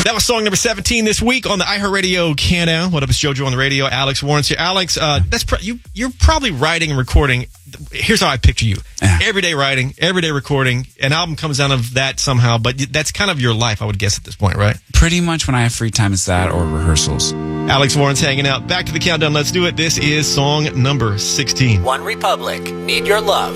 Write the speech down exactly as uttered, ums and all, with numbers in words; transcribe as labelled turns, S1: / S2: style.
S1: That was song number seventeen this week on the iHeartRadio Countdown. What up, it's JoJo on the radio. Alex Warren's here. Alex, uh, that's pro- you, you're probably writing and recording. Here's how I picture you.
S2: Yeah.
S1: Everyday writing, everyday recording. An album comes out of that somehow, but that's kind of your life, I would guess, at this point, right?
S2: Pretty much when I have free time, it's that or rehearsals.
S1: Alex Warren's hanging out. Back to the countdown. Let's do it. This is song number sixteen.
S3: One Republic, Need Your Love.